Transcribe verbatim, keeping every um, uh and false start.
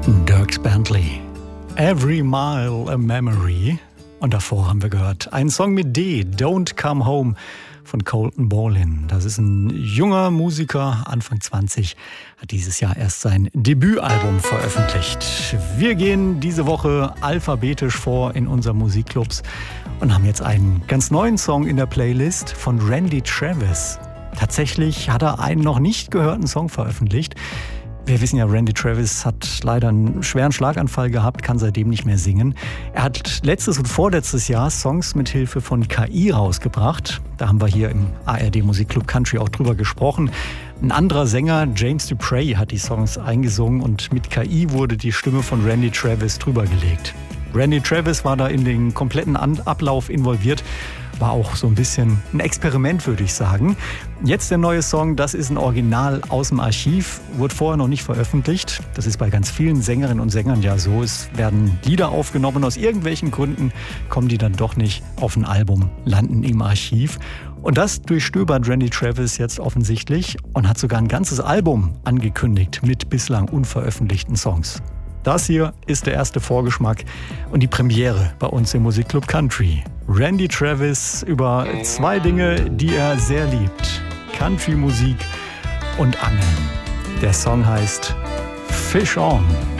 Dierks Bentley, Every Mile a Memory. Und davor haben wir gehört einen Song mit D, Don't Come Home von Colton Ballin. Das ist ein junger Musiker, Anfang zwanzig, hat dieses Jahr erst sein Debütalbum veröffentlicht. Wir gehen diese Woche alphabetisch vor in unseren Musikclubs und haben jetzt einen ganz neuen Song in der Playlist von Randy Travis. Tatsächlich hat er einen noch nicht gehörten Song veröffentlicht. Wir wissen ja, Randy Travis hat leider einen schweren Schlaganfall gehabt, kann seitdem nicht mehr singen. Er hat letztes und vorletztes Jahr Songs mit Hilfe von K I rausgebracht. Da haben wir hier im A R D Musikclub Country auch drüber gesprochen. Ein anderer Sänger, James Dupree, hat die Songs eingesungen und mit K I wurde die Stimme von Randy Travis drüber gelegt. Randy Travis war da in den kompletten Ablauf involviert. War auch so ein bisschen ein Experiment, würde ich sagen. Jetzt der neue Song, das ist ein Original aus dem Archiv, wurde vorher noch nicht veröffentlicht. Das ist bei ganz vielen Sängerinnen und Sängern ja so. Es werden Lieder aufgenommen, aus irgendwelchen Gründen kommen die dann doch nicht auf ein Album, landen im Archiv. Und das durchstöbert Randy Travis jetzt offensichtlich und hat sogar ein ganzes Album angekündigt mit bislang unveröffentlichten Songs. Das hier ist der erste Vorgeschmack und die Premiere bei uns im Musikclub Country. Randy Travis über zwei Dinge, die er sehr liebt. Country-Musik und Angeln. Der Song heißt Fish On.